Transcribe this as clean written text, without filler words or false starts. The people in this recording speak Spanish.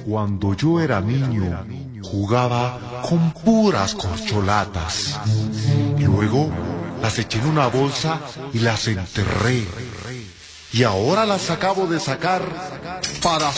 Cuando yo era niño, jugaba con puras corcholatas. Luego las eché en una bolsa y las enterré. Y ahora las acabo de sacar para